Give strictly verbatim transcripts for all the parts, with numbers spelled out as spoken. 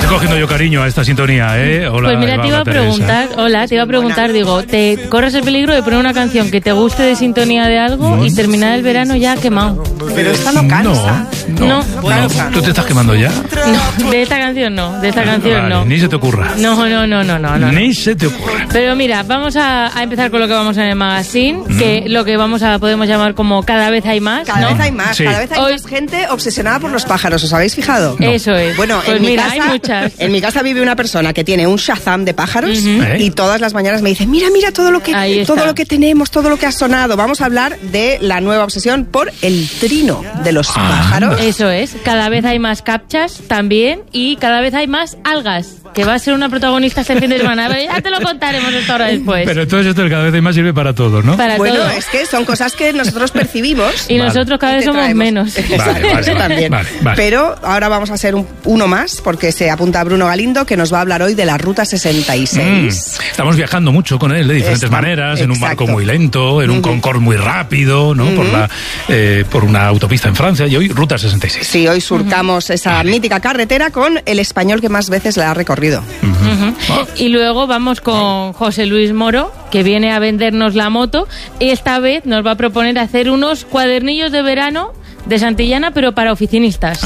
cogiendo yo cariño a esta sintonía, ¿eh? Hola, pues mira, Eva, te iba a Teresa. preguntar, hola, te iba a preguntar, digo, ¿te corres el peligro de poner una canción que te guste de sintonía de algo No. y terminar el verano ya quemado? Pero esta no cansa. No, no, No. no. ¿Tú te estás quemando ya? No, de esta canción no, de esta canción Vale, no. ni se te ocurra. No, no, no, no, no, no. Ni se te ocurra. Pero mira, vamos a, a empezar con lo que vamos en el magazine, mm. que lo que vamos a podemos llamar como cada vez hay más, Cada ¿no? vez hay más, Sí. cada vez hay Hoy- más gente obsesionada por los pájaros, ¿os habéis fijado? No. Eso es. Bueno, Pues en mira, mi casa, hay muchas. En mi casa vive una persona que tiene un Shazam de pájaros Ujú. ¿Eh? y todas las mañanas me dice, mira, mira todo lo que Ahí está. todo lo que tenemos, todo lo que ha sonado. Vamos a hablar de la nueva obsesión por el trino de los Ah. pájaros. Eso es, cada vez hay más captchas también y cada vez hay más algas, que va a ser una protagonista este fin de semana. Pero ya te lo contaremos esto ahora después. Pero entonces esto cada vez hay más sirve para todos, ¿no? Para Bueno, todo. es que son cosas que nosotros percibimos. Y Vale. nosotros cada y vez te somos traemos. menos. Exacto, vale, eso también. vale, vale. Pero ahora vamos a hacer un- uno más, porque se apunta Bruno Galindo, que nos va a hablar hoy de la Ruta sesenta y Mm, seis. Estamos viajando mucho con él de diferentes Está- maneras, en un barco exacto. muy lento, en un Ujú. Concorde muy rápido, ¿no? por, la, eh, por una autopista en Francia y hoy Ruta sesenta y seis. Sí, hoy surcamos esa mítica carretera con el español que más veces la ha recorrido. Ujú. Y luego vamos con José Luis Moro, que viene a vendernos la moto. Esta vez nos va a proponer hacer unos cuadernillos de verano de Santillana, pero para oficinistas.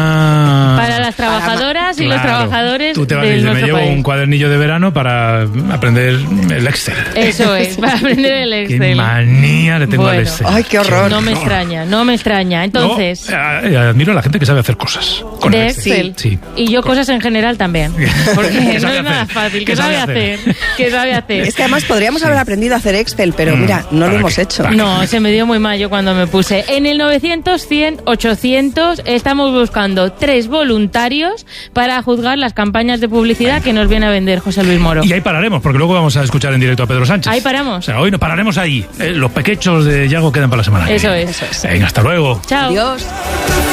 Ah. Para las trabajadoras y los Claro. trabajadores Tú te vas a de decir, me nuestro llevo país. un cuadernillo de verano para aprender el Excel. Eso es, para aprender el Qué Excel. manía le tengo al Bueno. Excel. Ay, qué horror. No me extraña, no me extraña. Entonces, No, eh, eh, admiro a la gente que sabe hacer cosas con de el Excel. Excel. Sí. Y yo cosas en general también. Porque ¿Qué no sabe es nada hacer? fácil. ¿Qué ¿Qué sabe sabe hacer? ¿Qué sabe hacer? Es que además podríamos haber aprendido a hacer Excel, pero Mm, mira, no lo ¿para hemos qué? hecho. ¿Para No, se me dio muy mal yo cuando me puse. En el novecientos, cien, ochocientos estamos buscando tres voluntarios para juzgar las campañas de publicidad que nos viene a vender José Luis Moro. Y ahí pararemos, porque luego vamos a escuchar en directo a Pedro Sánchez. Ahí paramos. O sea, hoy nos pararemos ahí. Eh, los pequeños de Yago quedan para la semana que Eso viene. es. Eso es. Venga, hasta luego. Chao. Adiós.